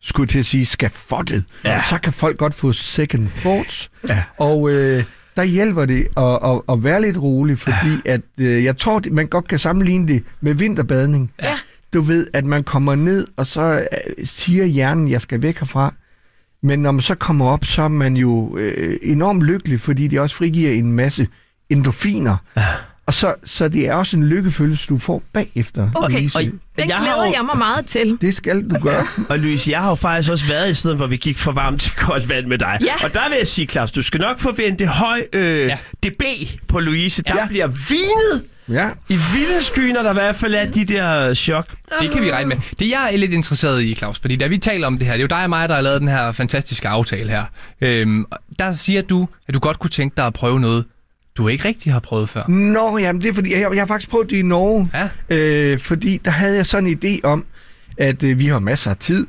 skulle jeg til at sige, skafottet. Ja. Så kan folk godt få second thoughts. Ja. Og der hjælper det at være lidt rolig, fordi at, jeg tror, man godt kan sammenligne det med vinterbadning. Ja. Du ved, at man kommer ned, og så siger hjernen, jeg skal væk herfra. Men når man så kommer op, så er man jo enormt lykkelig, fordi det også frigiver en masse endorfiner. Ja. Og så det er også en lykkefølelse, du får bagefter. Okay, og den glæder jeg mig meget til. Det skal du gøre. Og Louise, jeg har jo faktisk også været i stedet, hvor vi gik fra varmt til koldt vand med dig. Ja. Og der vil jeg sige, Claus, du skal nok forvente høj DB på Louise. Der bliver vinet i vilde skyer, der i hvert fald er de der chok. Det kan vi regne med. Det jeg er lidt interesseret i, Claus, fordi da vi taler om det her, det er jo dig og mig, der har lavet den her fantastiske aftale her. Der siger du, at du godt kunne tænke dig at prøve noget, du ikke rigtig har prøvet før. Nå, jamen det er fordi, jeg har faktisk prøvet det i Norge. Ja. Fordi der havde jeg sådan en idé om, at vi har masser af tid,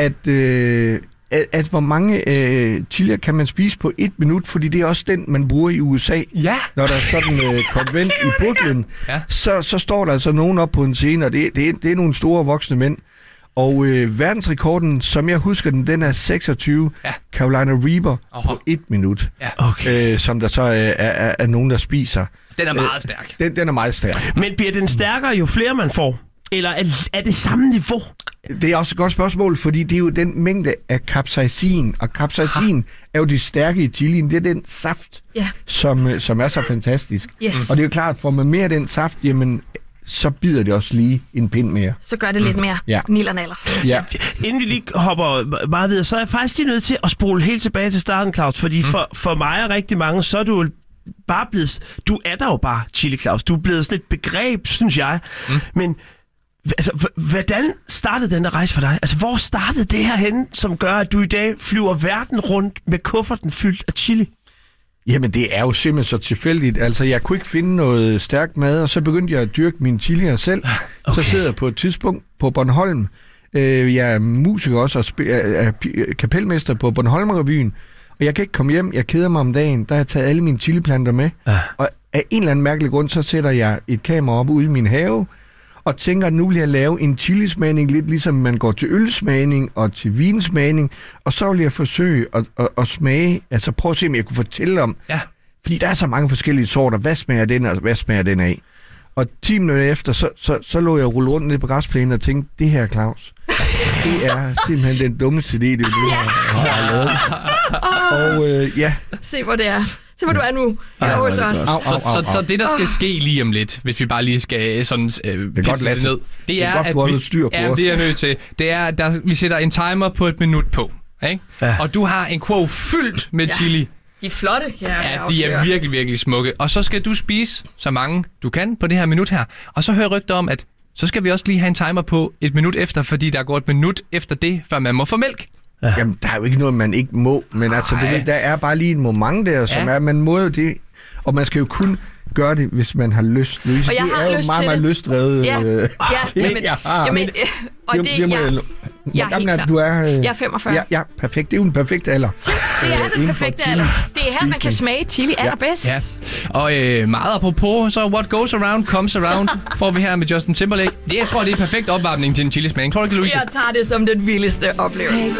at hvor mange chilier kan man spise på 1 minut, fordi det er også den, man bruger i USA. Ja. Når der er sådan konvent i Brooklyn, så står der altså nogen op på en scene, og det er nogle store voksne mænd. Og verdensrekorden, som jeg husker den er 26 Carolina Reaper på 1 minut. Ja. Okay. Som der så er nogen, der spiser. Den er meget stærk. Den er meget stærk. Men bliver den stærkere, jo flere man får? Eller er det samme niveau? Det er også et godt spørgsmål, fordi det er jo den mængde af capsaicin. Og capsaicin er jo det stærke i chilien. Det er den saft, som er så fantastisk. Yes. Og det er jo klart, at får man mere af den saft, jamen så bider det også lige en pind mere. Så gør det lidt mere nillernaller. Ja. Inden vi lige hopper meget videre, så er jeg faktisk lige nødt til at spole helt tilbage til starten, Claus. Fordi for mig og rigtig mange, så er du bare blevet... Du er der jo bare, Chili Claus. Du er blevet sådan et begreb, synes jeg. Men altså, hvordan startede den rejse for dig? Altså, hvor startede det her henne, som gør, at du i dag flyver verden rundt med kufferten fyldt af chili? Jamen, det er jo simpelthen så tilfældigt. Altså, jeg kunne ikke finde noget stærkt mad, og så begyndte jeg at dyrke mine chilier selv. Okay. Så sidder jeg på et tidspunkt på Bornholm. Jeg er musiker også, og er kapelmester på Bornholm-revyen. Og jeg kan ikke komme hjem. Jeg keder mig om dagen. Der har jeg taget alle mine chiliplanter med. Og af en eller anden mærkelig grund, så sætter jeg et kamera op ude i min have, og tænker, at nu vil jeg lave en chilismagning, lidt ligesom man går til ølsmagning og til vinsmagning, og så vil jeg forsøge at smage, altså prøve at se, om jeg kunne fortælle om, fordi der er så mange forskellige sorter, hvad smager den, og hvad smager den af? Og 10 minutter efter, så lå jeg rulle rundt ned på græsplænen og tænkte, det her, Claus, det er simpelthen den dummeste idé, det har lavet. Og Se, hvor det er. Se, hvor du er nu. Hos os. Så det, der skal ske lige om lidt, hvis vi bare lige skal sådan det ned, det er, at vi... det er nødt til. Det er, at vi sætter en timer på 1 minut på. Ikke? Ja. Og du har en kurv fyldt med chili. De er flotte, de er virkelig, virkelig smukke. Og så skal du spise så mange du kan på det her minut her. Og så hører rygter om, at så skal vi også lige have en timer på 1 minut efter, fordi der går 1 minut efter det, før man må få mælk. Ja. Jamen, der er jo ikke noget, man ikke må, men altså, der er bare lige en moment der, som er, man må jo det, og man skal jo kun gøre det, hvis man har lyst. Louise, og jeg har lyst til meget løsdrevet. Jeg er helt klar. Du er, jeg er 45. Ja, perfekt. Det er jo en perfekt alder. Det er den perfekte alder. Det er her, man kan smage chili allerbedst. Ja. Og meget apropos, så what goes around comes around, får vi her med Justin Timberlake. Jeg tror, det er en perfekt opvarmning til en chilismagning. Tror du ikke, Louise? Jeg tager det som den vildeste oplevelse.